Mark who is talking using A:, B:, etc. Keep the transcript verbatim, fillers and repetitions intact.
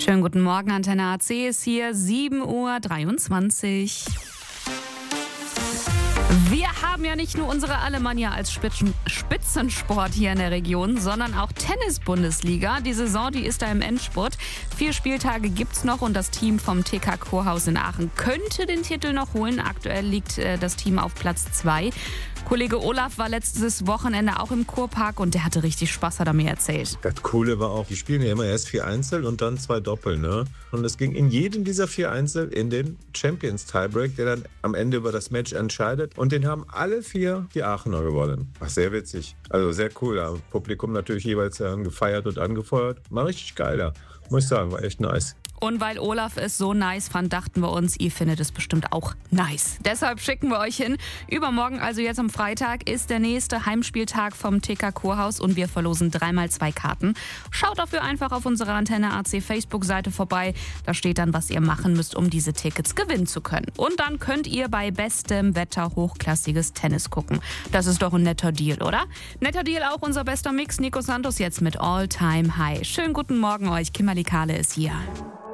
A: Schönen guten Morgen, Antenne A C ist hier, sieben Uhr dreiundzwanzig. Wir haben ja nicht nur unsere Alemannia als Spitzen- Spitzensport hier in der Region, sondern auch Tennis-Bundesliga. Die Saison, die ist da im Endspurt. Vier Spieltage gibt's noch und das Team vom T K Kurhaus in Aachen könnte den Titel noch holen. Aktuell liegt äh, das Team auf Platz zwei. Kollege Olaf war letztes Wochenende auch im Kurpark und der hatte richtig Spaß, hat er mir erzählt.
B: Das Coole war auch, die spielen ja immer erst vier Einzel und dann zwei Doppel, ne? Und es ging in jedem dieser vier Einzel in den Champions Tiebreak, der dann am Ende über das Match entscheidet. Und den haben alle vier die Aachener gewonnen. War sehr witzig. Also sehr cool. Da Publikum natürlich jeweils äh, gefeiert und angefeuert. War richtig geil da. Muss ich sagen, war echt nice.
A: Und weil Olaf es so nice fand, dachten wir uns, ihr findet es bestimmt auch nice. Deshalb schicken wir euch hin. Übermorgen, also jetzt am Freitag, ist der nächste Heimspieltag vom T K Kurhaus und wir verlosen dreimal zwei Karten. Schaut dafür einfach auf unserer Antenne A C Facebook-Seite vorbei. Da steht dann, was ihr machen müsst, um diese Tickets gewinnen zu können. Und dann könnt ihr bei bestem Wetter hochklassiges Tennis gucken. Das ist doch ein netter Deal, oder? Netter Deal auch unser bester Mix. Nico Santos jetzt mit All Time High. Schönen guten Morgen euch. Kimberly Kahle ist hier.